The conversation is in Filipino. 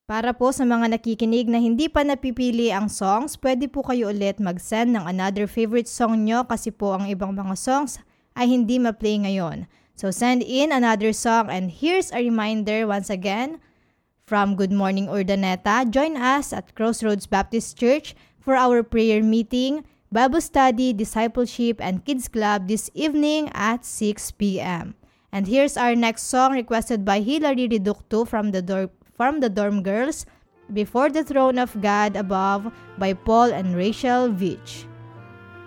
Para po sa mga nakikinig na hindi pa napipili ang songs, pwede po kayo ulit mag-send ng another favorite song nyo kasi po ang ibang mga songs ay hindi ma-play ngayon. So send in another song and here's a reminder once again from Good Morning Urdaneta. Join us at Crossroads Baptist Church for our prayer meeting, Bible study, discipleship, and kids club this evening at 6 p.m. And here's our next song requested by Hilary Reducto from the Dorm Girls, Before the Throne of God Above by Paul and Rachel Veach.